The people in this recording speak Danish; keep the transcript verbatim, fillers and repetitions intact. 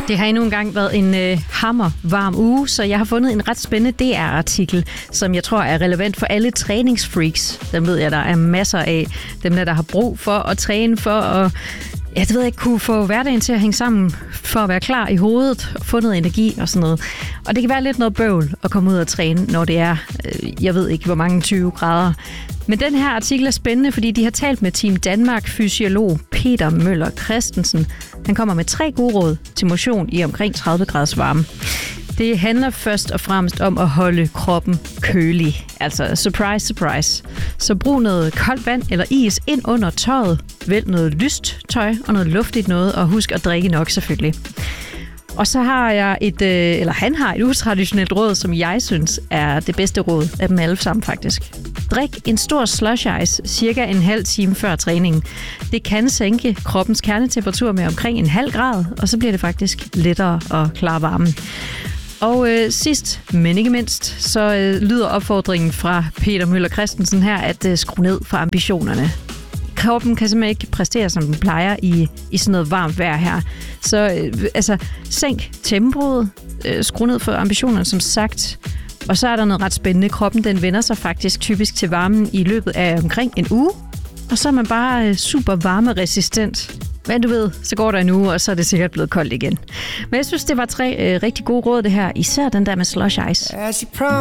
Det har endnu engang været en øh, hammervarm uge, så jeg har fundet en ret spændende D R-artikel, som jeg tror er relevant for alle træningsfreaks. Dem ved jeg, der er masser af. Dem der, der har brug for at træne for at jeg ved ikke, kunne få hverdagen til at hænge sammen for at være klar i hovedet og få noget energi og sådan noget. Og det kan være lidt noget bøvl at komme ud og træne, når det er, øh, jeg ved ikke, hvor mange tyve grader. Men den her artikel er spændende, fordi de har talt med Team Danmark-fysiolog Peter Møller Christensen. Han kommer med tre gode råd til motion i omkring tredive graders varme. Det handler først og fremmest om at holde kroppen kølig. Altså, surprise, surprise. Så brug noget koldt vand eller is ind under tøjet. Vælg noget lyst tøj og noget luftigt noget, og husk at drikke nok selvfølgelig. Og så har jeg et, eller han har et utraditionelt råd, som jeg synes er det bedste råd af dem alle sammen faktisk. Drik en stor slush ice cirka en halv time før træningen. Det kan sænke kroppens kernetemperatur med omkring en halv grad, og så bliver det faktisk lettere at klare varmen. Og øh, sidst, men ikke mindst, så øh, lyder opfordringen fra Peter Møller Christensen her, at øh, skrue ned for ambitionerne. Kroppen kan simpelthen ikke præstere, som den plejer i, i sådan noget varmt vejr her. Så øh, altså, sænk tempoet, øh, skru ned for ambitionerne, som sagt. Og så er der noget ret spændende. Kroppen den vender sig faktisk typisk til varmen i løbet af omkring en uge. Og så er man bare øh, super varmeresistent. Men du ved, så går der en uge, og så er det sikkert blevet koldt igen. Men jeg synes, det var tre øh, rigtig gode råd, det her. Især den der med slush ice.